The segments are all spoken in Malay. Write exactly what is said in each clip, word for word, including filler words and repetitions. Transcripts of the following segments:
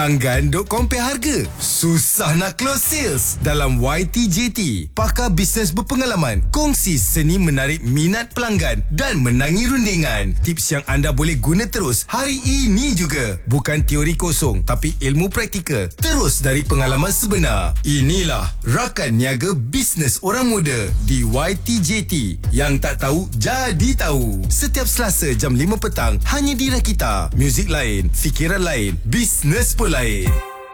Anggan duk compare harga. Susah nak close sales. Dalam Y T J T, pakar bisnes berpengalaman kongsi seni menarik minat pelanggan dan menangi rundingan. Tips yang anda boleh guna terus hari ini juga. Bukan teori kosong, tapi ilmu praktikal. Terus dari pengalaman sebenar. Inilah Rakan Niaga Bisnes Orang Muda di Y T J T. Yang tak tahu, jadi tahu. Setiap Selasa jam lima petang, hanya di Rakita. Muzik lain, fikiran lain, bisnes pun lain.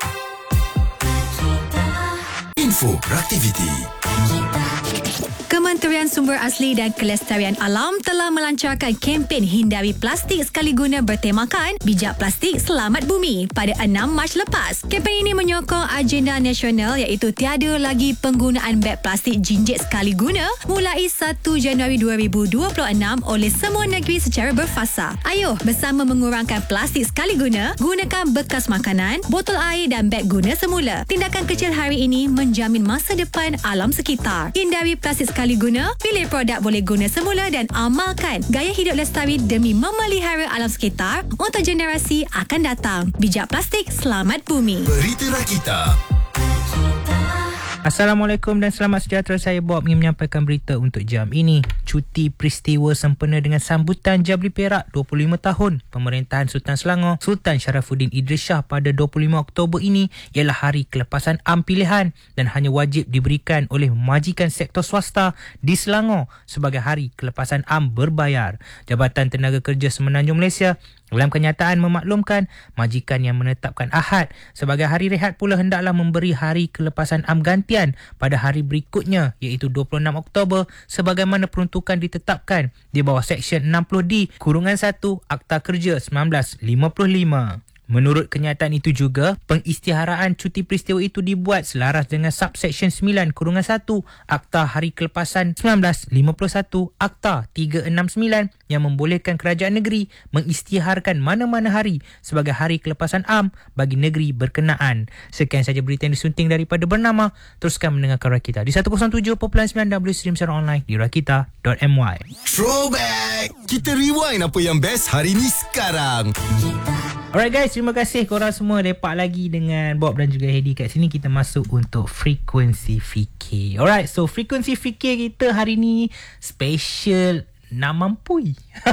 Info Raktiviti. Kementerian Sumber Asli dan Kelestarian Alam telah melancarkan kempen hindari plastik sekali guna bertemakan Bijak Plastik Selamat Bumi pada enam Mac lepas. Kempen ini menyokong agenda nasional iaitu tiada lagi penggunaan beg plastik jinjit sekali guna mulai satu Januari dua ribu dua puluh enam oleh semua negeri secara berfasa. Ayuh bersama mengurangkan plastik sekali guna, gunakan bekas makanan, botol air dan beg guna semula. Tindakan kecil hari ini menjamin masa depan alam sekitar. Hindari plastik sekali guna, pilih produk boleh guna semula dan amalkan gaya hidup lestari demi memelihara alam sekitar untuk generasi akan datang. Bijak Plastik Selamat Bumi. Berita Rakita. Assalamualaikum dan selamat sejahtera. Saya Bob ingin menyampaikan berita untuk jam ini. Cuti peristiwa sempena dengan sambutan Jabli Perak dua puluh lima tahun pemerintahan Sultan Selangor Sultan Sharafuddin Idris Shah pada dua puluh lima Oktober ini ialah hari kelepasan am pilihan dan hanya wajib diberikan oleh majikan sektor swasta di Selangor sebagai hari kelepasan am berbayar. Jabatan Tenaga Kerja Semenanjung Malaysia dalam kenyataan memaklumkan majikan yang menetapkan Ahad sebagai hari rehat pula hendaklah memberi hari kelepasan am gantian pada hari berikutnya iaitu dua puluh enam Oktober sebagaimana peruntukan ditetapkan di bawah Seksyen enam puluh D Kurungan satu Akta Kerja sembilan belas lima puluh lima. Menurut kenyataan itu juga, pengisytiharaan cuti peristiwa itu dibuat selaras dengan Subseksyen sembilan Kurungan satu Akta Hari Kelepasan sembilan belas lima puluh satu Akta tiga enam sembilan yang membolehkan kerajaan negeri mengisytiharkan mana-mana hari sebagai hari kelepasan am bagi negeri berkenaan. Sekian saja berita yang disunting daripada Bernama. Teruskan mendengarkan Rakita di seratus tujuh perpuluhan sembilan W stream secara online di rakita dot my. Throwback. Kita rewind apa yang best hari ni sekarang. Alright guys, terima kasih korang semua lepak lagi dengan Bob dan juga Hedi kat sini. Kita masuk untuk frekuensi fikir. Alright, so frekuensi fikir kita hari ni special nak mampui.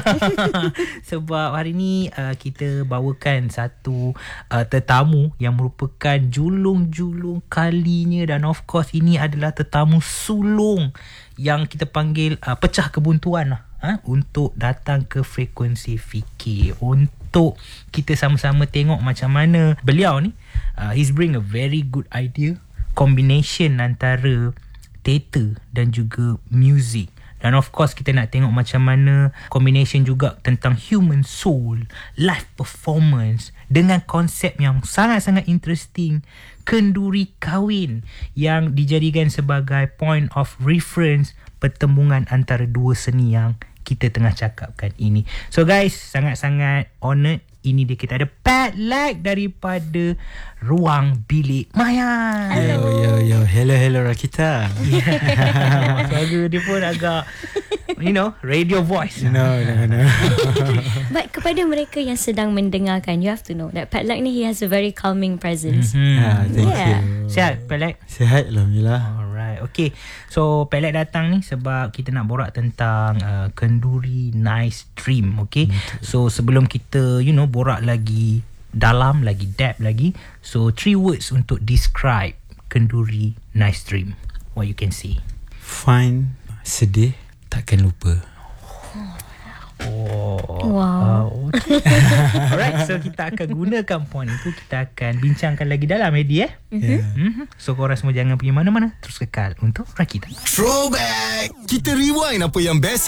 Sebab hari ni uh, kita bawakan satu uh, tetamu yang merupakan julung-julung kalinya dan of course ini adalah tetamu sulung yang kita panggil uh, pecah kebuntuan lah. Ha, untuk datang ke frekuensi fikir untuk kita sama-sama tengok macam mana beliau ni uh, he's bring a very good idea combination antara teater dan juga music. Dan of course kita nak tengok macam mana combination juga tentang human soul, live performance dengan konsep yang sangat-sangat interesting, kenduri kahwin yang dijadikan sebagai point of reference pertembungan antara dua seni yang kita tengah cakapkan ini. So guys, sangat-sangat honoured. Ini dia, kita ada Pat Lek daripada Ruang Bilik Maya. Hello. Yo, yo, yo. Hello, hello Rakita. Yeah. Suara dia pun agak, you know, radio voice. No, no, no. But kepada mereka yang sedang mendengarkan, you have to know that Pat Lek ni, he has a very calming presence. Mm-hmm. Ah, thank Yeah. you. Sihat, Pat Lek? Sihat, Alhamdulillah. Alright, okay. So, Pat Lek datang ni sebab kita nak borak tentang uh, kenduri nice dream, okay? Mm-hmm. So, sebelum kita, you know, borak lagi dalam, lagi depth lagi. So, three words untuk describe kenduri nice dream. What you can see? Fine, sedih, takkan lupa. Oh, Wow. uh, okay. Alright, so kita akan gunakan point itu. Kita akan bincangkan lagi dalam, Eddie eh? Yeah. Mm-hmm. So korang semua jangan pergi mana-mana. Terus kekal untuk Rakita. Throwback. Kita rewind apa yang best